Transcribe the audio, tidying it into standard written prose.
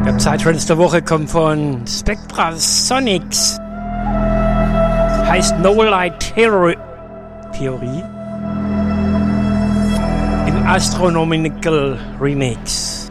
Der Psytrance der Woche kommt von Spectra Sonics. Heißt No Light Theory. Im Astronomical Remix.